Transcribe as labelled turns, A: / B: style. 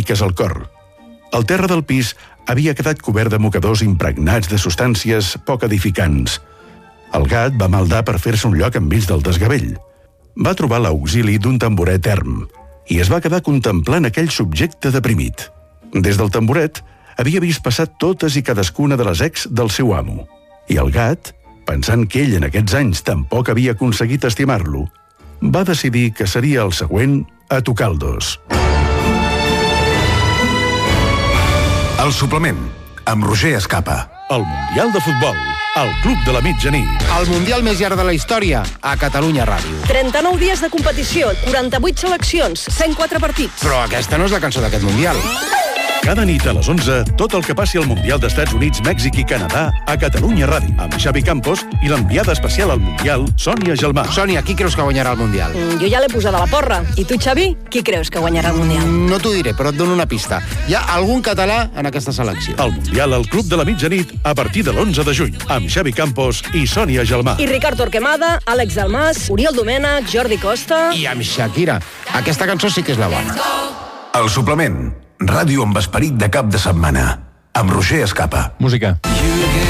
A: piques al cor. El terra del pis havia quedat cobert de mocadors impregnats de substàncies poc edificants. El gat va maldar per fer-se un lloc enmig del desgavell. Va trobar l'auxili d'un tamboret erm i es va quedar contemplant aquell subjecte deprimit. Des del tamboret havia vist passar totes i cadascuna de les ex del seu amo. I el gat, pensant que ell en aquests anys tampoc havia aconseguit estimar-lo, va decidir que seria el següent a tocar el dos.
B: El suplement, amb Roger Escapa.
A: El Mundial de Futbol, al Club de la Mitjanit.
C: El Mundial més llarg de la història, a Catalunya Ràdio.
D: 39 dies de competició, 48 seleccions, 104 partits.
C: Però aquesta no és la cançó d'aquest Mundial.
A: Cada nit a les 11, tot el que passi al Mundial d'Estats Units, Mèxic i Canadà a Catalunya Ràdio, amb Xavi Campos i l'enviada especial al Mundial, Sònia Gelmà.
C: Sònia, qui creus que guanyarà el Mundial?
D: Jo ja l'he posada a la porra. I tu, Xavi, qui creus que guanyarà el Mundial?
C: No t'ho diré, però et dono una pista. Hi ha algun català en aquesta selecció.
A: El Mundial al Club de la Mitjanit a partir de l'11 de juny, amb Xavi Campos i Sònia Gelmà.
D: I Ricard Torquemada, Àlex Dalmàs, Oriol Domènech, Jordi Costa...
C: I amb Shakira. Aquesta cançó sí que és la bona.
B: El suplement, ràdio amb esperit de cap de setmana, amb Roger Escapa.
E: Música.